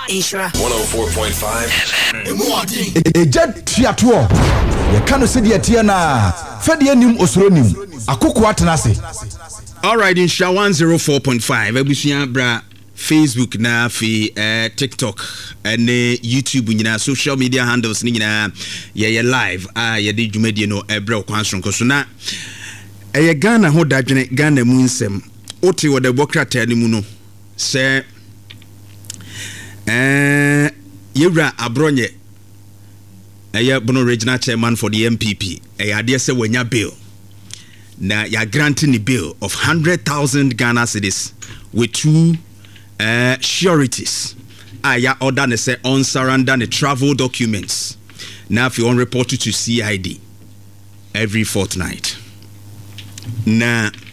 Insura 104.5 Eja tiato ye kanu se de tie na fa de anim osoro nim akoko atenase. All right, Insura 104.5 abusia bra Facebook na fi TikTok and YouTube nyina social media handles ni nyina ye live ye de dwumadi no ebra kwan sonko so na eye Ghana ho dadwene Ghana mu nsem oti wo de bokrata ni mu no se yewra abronye eye bono regional chairman for the MPP ade se wanya bill na ya granting the bill of 100,000 Ghana cedis with two sureties. Ya order ne say on surrender the travel documents. Now if you want report to CID every fortnight. Now